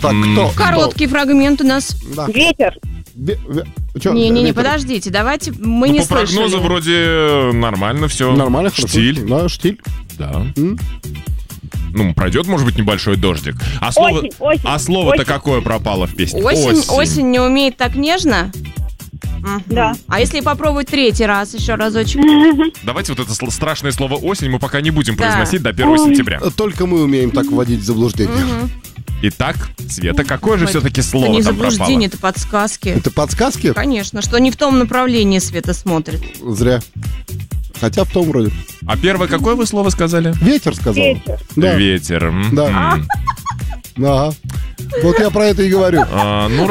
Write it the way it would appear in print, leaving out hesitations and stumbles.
Так, кто? Короткий фрагмент у нас. Да. Ветер. Не, подождите, давайте, мы не по прогнозу слышали. вроде нормально все. Нормально, хорошо. Штиль. Да, штиль. Да. Ну, пройдет, может быть, небольшой дождик. А слово-то какое пропало в песне? Осень не умеет так нежно? Да. А если попробовать третий раз, еще разочек? Давайте вот это страшное слово «осень» мы пока не будем Да. произносить до 1 сентября. Только мы умеем так вводить в заблуждение. Итак, Света, какое же все-таки Это слово не там пропало? заблуждение, это подсказки. Это подсказки? Конечно, что не в том направлении Света смотрит. Зря. Хотя в том вроде. А первое какое вы слово сказали? Ветер сказал. Ветер. Да. Ветер. Да. Ага. Вот я про это и говорю. Ну,